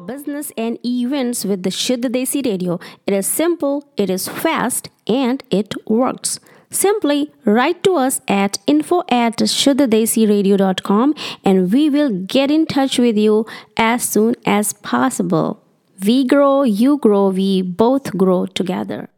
business and events with the Shuddha Desi Radio. It is simple, it is fast, and it works. Simply write to us at info@shuddhadesiradio.com and we will get in touch with you as soon as possible. We grow, you grow, we both grow together.